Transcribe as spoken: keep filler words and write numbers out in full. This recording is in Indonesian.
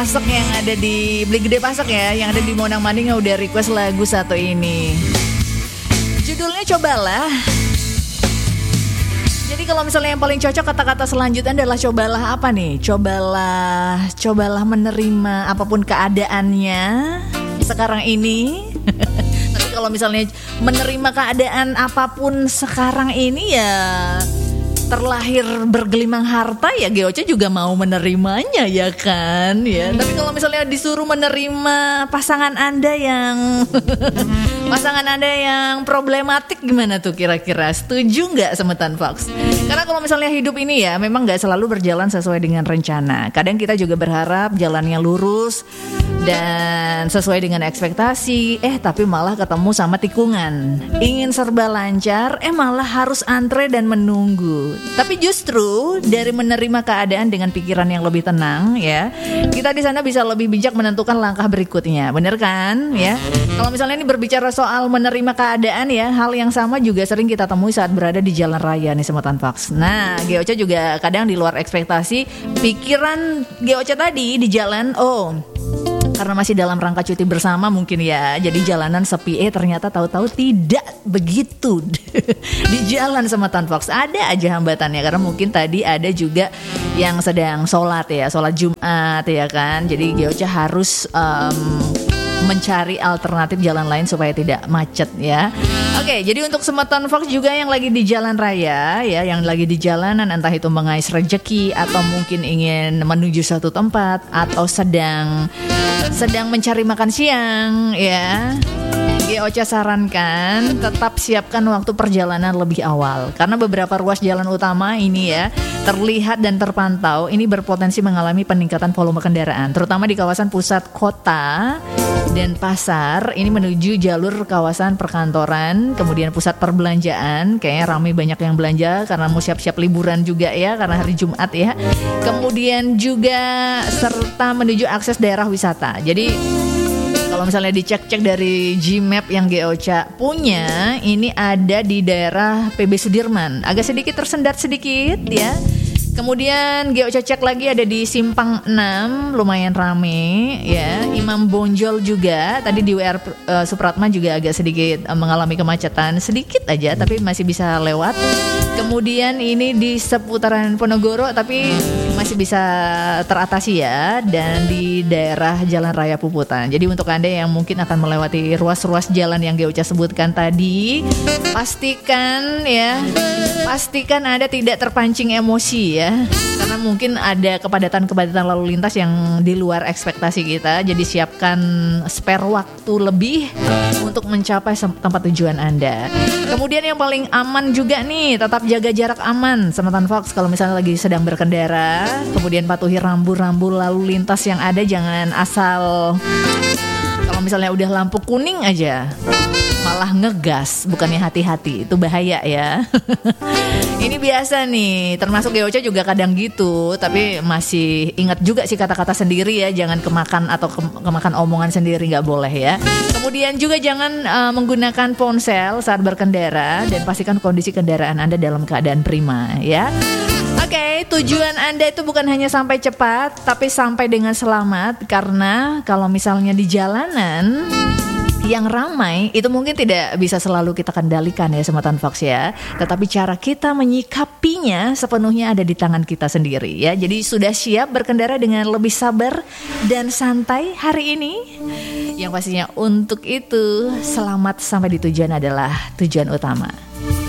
Pasok yang ada di Beli Gede Pasok ya, yang ada di Monang Manding yang udah request lagu satu ini. Judulnya Cobalah. Jadi kalau misalnya yang paling cocok kata-kata selanjutnya adalah cobalah apa nih? Cobalah, cobalah menerima apapun keadaannya sekarang ini. Tapi kalau misalnya menerima keadaan apapun sekarang ini ya terlahir bergelimang harta ya Geocha juga mau menerimanya ya kan ya. Tapi kalau misalnya disuruh menerima pasangan Anda yang pasangan Anda yang problematik gimana tuh kira-kira? Setuju nggak Semetan Fox? Karena kalau misalnya hidup ini ya memang nggak selalu berjalan sesuai dengan rencana. Kadang kita juga berharap jalannya lurus dan sesuai dengan ekspektasi, eh tapi malah ketemu sama tikungan. Ingin serba lancar, eh malah harus antre dan menunggu. Tapi justru dari menerima keadaan dengan pikiran yang lebih tenang ya, kita di sana bisa lebih bijak menentukan langkah berikutnya. Bener kan ya? Kalau misalnya ini berbicara soal menerima keadaan ya, hal yang sama juga sering kita temui saat berada di jalan raya nih Semetan Fox. Nah, Geocha juga kadang di luar ekspektasi. Pikiran Geocha tadi di jalan, oh karena masih dalam rangka cuti bersama mungkin ya, jadi jalanan sepi, eh ternyata tahu-tahu tidak begitu. Di jalan Semetan Fox ada aja hambatannya, karena mungkin tadi ada juga yang sedang sholat ya, sholat Jumat ya kan. Jadi Geocha harus um, mencari alternatif jalan lain supaya tidak macet ya. Oke, jadi untuk Semetan Fox juga yang lagi di jalan raya ya, yang lagi di jalanan entah itu mengais rejeki atau mungkin ingin menuju suatu tempat atau sedang sedang mencari makan siang ya. Geocha sarankan tetap siapkan waktu perjalanan lebih awal, karena beberapa ruas jalan utama ini ya terlihat dan terpantau ini berpotensi mengalami peningkatan volume kendaraan, terutama di kawasan pusat kota dan pasar. Ini menuju jalur kawasan perkantoran, kemudian pusat perbelanjaan, kayaknya ramai banyak yang belanja karena mau siap-siap liburan juga ya, karena hari Jumat ya. Kemudian juga serta menuju akses daerah wisata. Jadi kalau misalnya dicek-cek dari G-Map yang Geocha punya, ini ada di daerah P B Sudirman, agak sedikit tersendat sedikit ya. Kemudian Geocha cek lagi ada di Simpang enam, lumayan rame ya. Imam Bonjol juga, tadi di W R uh, Supratman juga agak sedikit uh, mengalami kemacetan sedikit aja, tapi masih bisa lewat. Kemudian ini di seputaran Ponorogo tapi masih bisa teratasi ya, dan di daerah Jalan Raya Puputan. Jadi untuk Anda yang mungkin akan melewati ruas-ruas jalan yang Geocha sebutkan tadi, pastikan ya, pastikan Anda tidak terpancing emosi ya. Karena mungkin ada kepadatan-kepadatan lalu lintas yang di luar ekspektasi kita. Jadi siapkan spare waktu lebih untuk mencapai tempat tujuan Anda. Kemudian yang paling aman juga nih, tetap jaga jarak aman Semetan Fox kalau misalnya lagi sedang berkendara. Kemudian patuhi rambu-rambu lalu lintas yang ada, jangan asal kalau misalnya udah lampu kuning aja malah ngegas, bukannya hati-hati, itu bahaya ya. Ini biasa nih, termasuk Geocha juga kadang gitu, tapi masih ingat juga sih kata-kata sendiri ya, jangan kemakan atau ke- kemakan omongan sendiri, nggak boleh ya. Kemudian juga jangan uh, menggunakan ponsel saat berkendara, dan pastikan kondisi kendaraan Anda dalam keadaan prima ya. Oke, okay, tujuan Anda itu bukan hanya sampai cepat, tapi sampai dengan selamat. Karena kalau misalnya di jalanan yang ramai, itu mungkin tidak bisa selalu kita kendalikan ya Semetan Fox ya. Tetapi cara kita menyikapinya sepenuhnya ada di tangan kita sendiri ya. Jadi sudah siap berkendara dengan lebih sabar dan santai hari ini? Yang pastinya untuk itu, selamat sampai di tujuan adalah tujuan utama.